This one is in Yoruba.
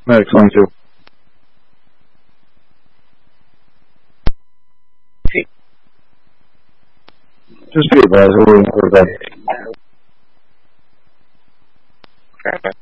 Medic 22. Just be advised, we're waiting for the bed. Okay.